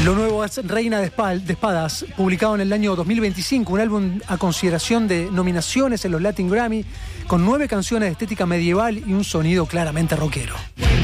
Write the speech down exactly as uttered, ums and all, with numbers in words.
Lo nuevo es Reina de Espadas, publicado en el año dos mil veinticinco, un álbum a consideración de nominaciones en los Latin Grammy, con nueve canciones de estética medieval y un sonido claramente rockero.